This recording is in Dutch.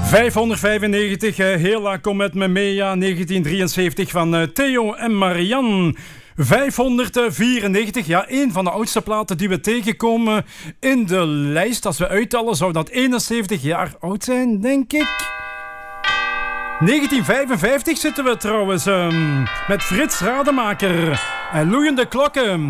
595, Hela, kom met me mee, ja, 1973 van Theo en Marianne. 594, ja, een van de oudste platen die we tegenkomen in de lijst. Als we uittellen, zou dat 71 jaar oud zijn, denk ik. 1955 zitten we trouwens met Frits Rademaker en Loeiende Klokken.